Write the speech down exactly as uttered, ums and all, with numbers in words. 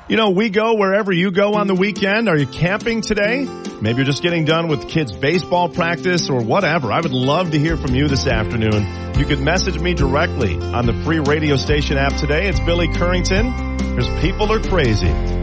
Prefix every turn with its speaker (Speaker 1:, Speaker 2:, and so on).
Speaker 1: You know, we go wherever you go on the weekend. Are you camping today? Maybe you're just getting done with kids' baseball practice or whatever. I would love to hear from you this afternoon. You could message me directly on the free radio station app today. It's Billy Currington. There's People Are Crazy.